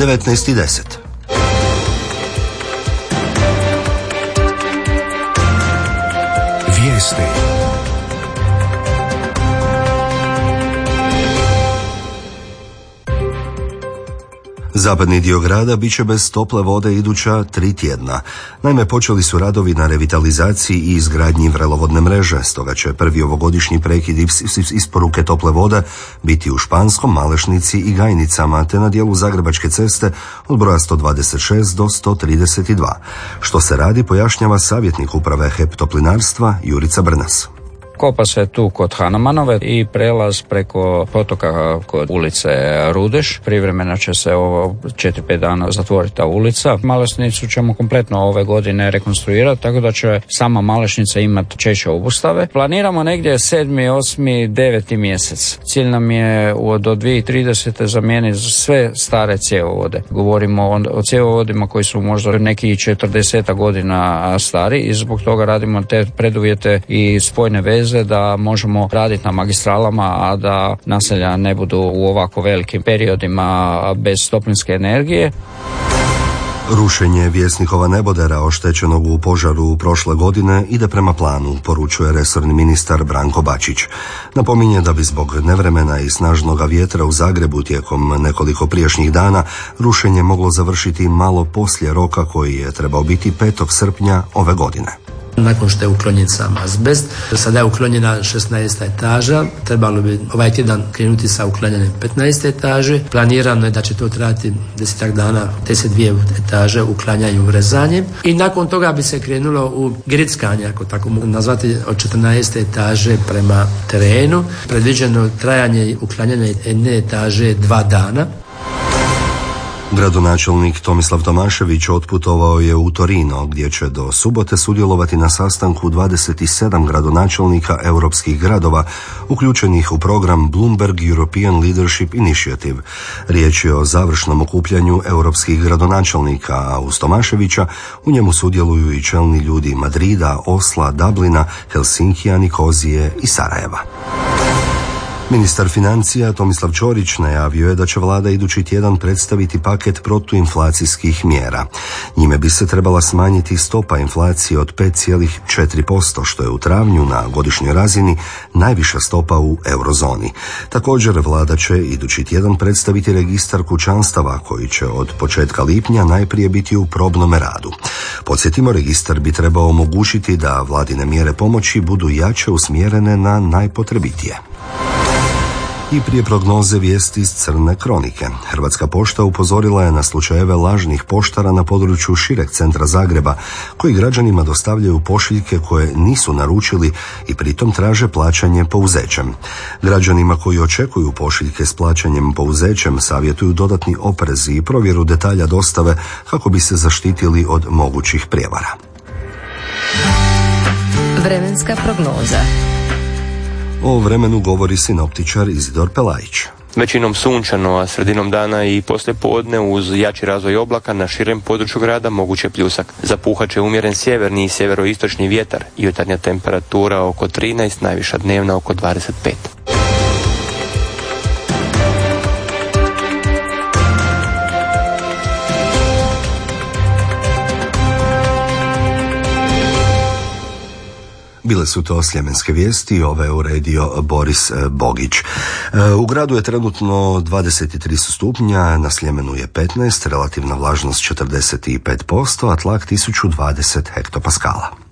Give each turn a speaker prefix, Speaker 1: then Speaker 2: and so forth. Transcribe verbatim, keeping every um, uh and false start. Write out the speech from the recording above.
Speaker 1: devetnaest i deset.
Speaker 2: Vijesti.
Speaker 1: Zapadni dio grada bit će bez tople vode iduća tri tjedna. Naime, počeli su radovi na revitalizaciji i izgradnji vrelovodne mreže, stoga će prvi ovogodišnji prekid isporuke tople vode biti u Španskom, Malešnici i Gajnicama, te na dijelu Zagrebačke ceste od broja sto dvadeset šest do sto trideset dva. Što se radi, pojašnjava savjetnik uprave H E P Toplinarstva Jurica Brnas.
Speaker 3: Kopa se tu kod Hanamanove i prelaz preko potoka kod ulice Rudeš. Privremeno će se ovo četiri pet dana zatvoriti ta ulica. Malešnicu ćemo kompletno ove godine rekonstruirati, tako da će sama Malešnica imati češće obustave. Planiramo negdje sedmi, osmi, deveti mjesec. Cilj nam je do dvije tisuće tridesete zamijeniti sve stare cjevovode. Govorimo o, o cjevovodima koji su možda neki četrdeset godina stari i zbog toga radimo te preduvjete i spojne veze da možemo raditi na magistralama, a da naselja ne budu u ovako velikim periodima bez toplinske energije.
Speaker 1: Rušenje Vjesnikova nebodera oštećenog u požaru prošle godine ide prema planu, poručuje resorni ministar Branko Bačić. Napominje da bi zbog nevremena i snažnog vjetra u Zagrebu tijekom nekoliko prijašnjih dana rušenje moglo završiti malo poslije roka koji je trebao biti petog srpnja ove godine.
Speaker 4: Nakon što je uklonjen sam azbest, sada je uklonjena šesnaesta etaža, trebalo bi ovaj tjedan krenuti sa uklanjanjem petnaeste etaže. Planirano je da će to trajati desetak dana, deset dvije etaže uklanjaju urezanjem i nakon toga bi se krenulo u grickanje, ako tako mogu nazvati, od četrnaeste etaže prema terenu. Predviđeno trajanje uklanjanja jedne etaže dva dana.
Speaker 1: Gradonačelnik Tomislav Tomašević otputovao je u Torino, gdje će do subote sudjelovati na sastanku dvadeset sedam gradonačelnika europskih gradova, uključenih u program Bloomberg European Leadership Initiative. Riječ je o završnom okupljanju europskih gradonačelnika, a uz Tomaševića u njemu sudjeluju i čelni ljudi Madrida, Osla, Dublina, Helsinkija, Nikozije i Sarajeva. Ministar financija Tomislav Ćorić najavio je da će vlada idući tjedan predstaviti paket protuinflacijskih mjera. Njime bi se trebala smanjiti stopa inflacije od pet zarez četiri posto, što je u travnju na godišnjoj razini najviša stopa u eurozoni. Također, vlada će idući tjedan predstaviti registar kućanstava koji će od početka lipnja najprije biti u probnome radu. Podsjetimo, registar bi trebao omogućiti da vladine mjere pomoći budu jače usmjerene na najpotrebitije. I prije prognoze vijesti iz crne kronike. Hrvatska pošta upozorila je na slučajeve lažnih poštara na području šireg centra Zagreba, koji građanima dostavljaju pošiljke koje nisu naručili i pritom traže plaćanje pouzećem. Građanima koji očekuju pošiljke s plaćanjem pouzećem savjetuju dodatni oprez i provjeru detalja dostave kako bi se zaštitili od mogućih prijevara.
Speaker 5: Vremenska prognoza.
Speaker 1: O vremenu govori sinoptičar Izidor Pelajić.
Speaker 6: Većinom sunčano, a sredinom dana i poslije podne uz jači razvoj oblaka na širem području grada moguće pljusak. Zapuhat će umjeren sjeverni i sjeveroistočni vjetar, jutarnja temperatura oko trinaest, najviša dnevna oko dvadeset pet.
Speaker 1: Bile su to sljemenske vijesti, ove je uredio Boris Bogić. U gradu je trenutno dvadeset tri stupnja, na Sljemenu je petnaest, relativna vlažnost četrdeset pet posto, a tlak tisuću dvadeset hektopaskala.